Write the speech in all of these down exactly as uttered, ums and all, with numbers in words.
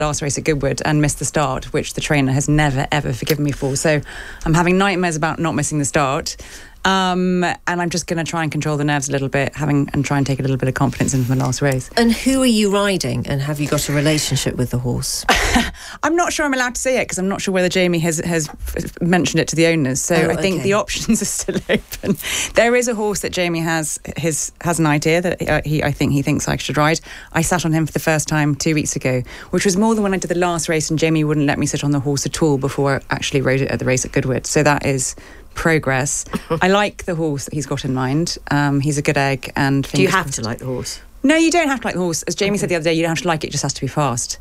last race at Goodwood and missed the start, which the trainer has never, ever forgiven me for. So I'm having nightmares about not missing the start. Um, and I'm just going to try and control the nerves a little bit, having and try and take a little bit of confidence into my last race. And who are you riding? And have you got a relationship with the horse? I'm not sure I'm allowed to say it because I'm not sure whether Jamie has, has mentioned it to the owners. So oh, I think okay. the options are still open. There is a horse that Jamie has his has an idea that uh, he I think he thinks I should ride. I sat on him for the first time two weeks ago, which was more than when I did the last race, and Jamie wouldn't let me sit on the horse at all before I actually rode it at the race at Goodwood. So that is progress. I like the horse that he's got in mind. Um, he's a good egg. And do you have to like the horse? No, you don't have to like the horse. As Jamie okay. said the other day, you don't have to like it, it just has to be fast.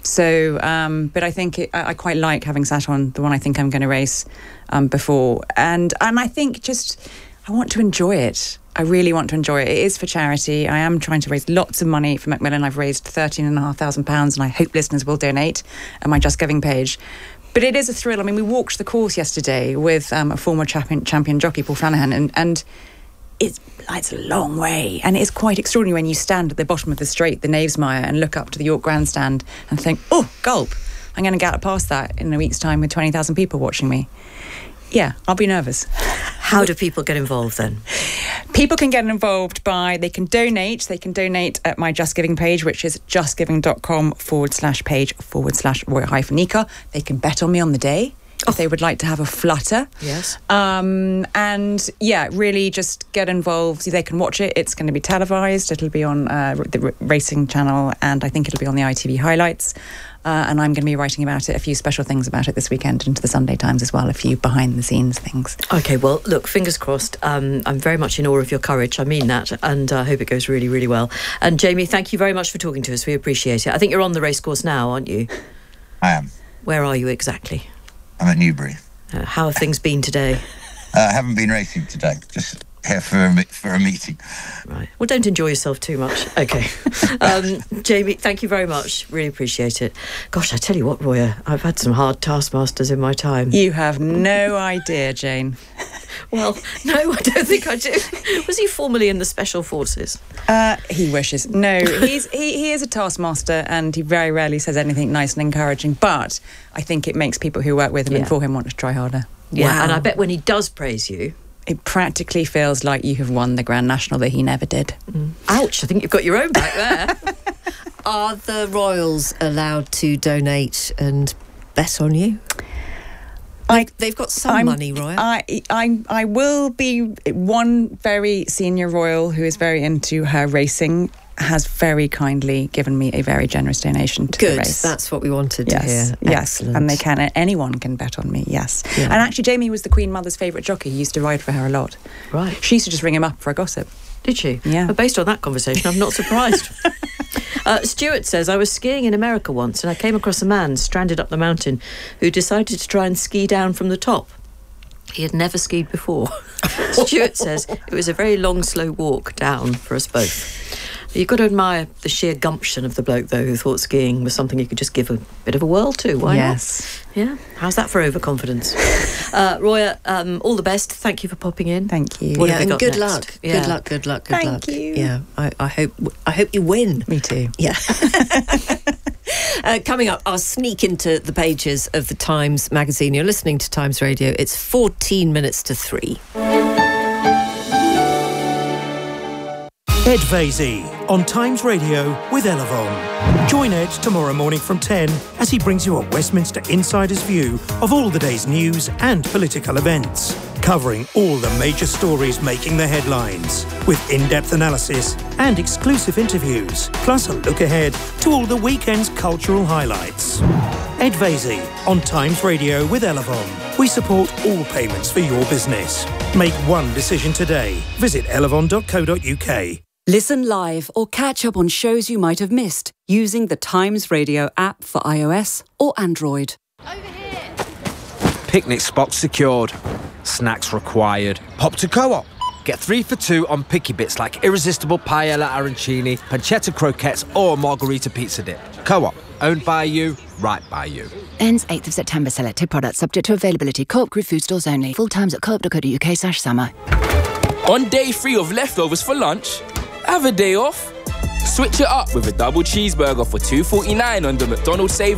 So, um, but I think it, I, I quite like having sat on the one I think I'm going to race um, before. And, and I think just, I want to enjoy it. I really want to enjoy it. It is for charity. I am trying to raise lots of money for Macmillan. I've raised thirteen and a half thousand pounds, and I hope listeners will donate at my Just Giving page. But it is a thrill. I mean, we walked the course yesterday with um, a former champion, champion jockey, Paul Flanagan, and, and it's, it's a long way. And it's quite extraordinary when you stand at the bottom of the straight, the Knavesmire, and look up to the York Grandstand and think, oh, gulp, I'm going to get past that in a week's time with twenty thousand people watching me. Yeah, I'll be nervous. How do people get involved then? People can get involved by, they can donate. They can donate at my Just Giving page, which is justgiving.com forward slash page forward slash Roy hyphen Nika. They can bet on me on the day if they would like to have a flutter. Yes. Um, and yeah, really just get involved. They can watch it. It's going to be televised. It'll be on uh, the r- racing channel, and I think it'll be on the I T V highlights. Uh, and I'm going to be writing about it, a few special things about it this weekend, into the Sunday Times as well, a few behind-the-scenes things. OK, well, look, fingers crossed. Um, I'm very much in awe of your courage. I mean that, and I uh, hope it goes really, really well. And Jamie, thank you very much for talking to us. We appreciate it. I think you're on the racecourse now, aren't you? I am. Where are you exactly? I'm at Newbury. Uh, how have things been today? Uh, I haven't been racing today, just here for a, for a meeting. Right. Well, don't enjoy yourself too much. OK. um, Jamie, thank you very much. Really appreciate it. Gosh, I tell you what, Roya, I've had some hard taskmasters in my time. You have no idea, Jane. Well, no, I don't think I do. Was he formerly in the Special Forces? Uh, he wishes. No, he's he, he is a taskmaster, and he very rarely says anything nice and encouraging, but I think it makes people who work with him yeah. and for him want to try harder. Yeah, wow. And I bet when he does praise you, it practically feels like you have won the Grand National that he never did. Mm. Ouch, I think you've got your own back there. Are the Royals allowed to donate and bet on you? I, They've got some I'm, money, Roy. I, I, I will be one very senior royal who is very into her racing, has very kindly given me a very generous donation to Good, the race. That's what we wanted yes, to hear. Yes, Excellent. And they can. Anyone can bet on me. Yes, yeah. And actually, Jamie was the Queen Mother's favourite jockey. He used to ride for her a lot. Right. She used to just ring him up for a gossip. Did she? Yeah. But based on that conversation, I'm not surprised. uh, Stuart says, I was skiing in America once and I came across a man stranded up the mountain who decided to try and ski down from the top. He had never skied before. Stuart says it was a very long, slow walk down for us both. You've got to admire the sheer gumption of the bloke, though, who thought skiing was something you could just give a bit of a whirl to. Why yes. not? Yeah. How's that for overconfidence? uh, Roya, um, all the best. Thank you for popping in. Thank you. What yeah, have we and got good next? luck. Yeah. Good luck. Good luck. Good Thank luck. you. Yeah. I, I hope. I hope you win. Me too. Yeah. uh, coming up, I'll sneak into the pages of the Times magazine. You're listening to Times Radio. It's fourteen minutes to three. Ed Vasey on Times Radio with Elevon. Join Ed tomorrow morning from ten as he brings you a Westminster insider's view of all the day's news and political events, covering all the major stories making the headlines, with in-depth analysis and exclusive interviews, plus a look ahead to all the weekend's cultural highlights. Ed Vasey on Times Radio with Elevon. We support all payments for your business. Make one decision today. Visit elevon dot co dot uk. Listen live or catch up on shows you might have missed using the Times Radio app for iOS or Android. Over here. Picnic spots secured. Snacks required. Pop to Co-op. Get three for two on picky bits like irresistible paella arancini, pancetta croquettes or margarita pizza dip. Co-op. Owned by you, right by you. Ends eighth of September. Selected products subject to availability. Co-op Group food stores only. Full times at co op dot co dot uk slash summer. On day three of leftovers for lunch, have a day off. Switch it up with a double cheeseburger for two forty-nine on the McDonald's Save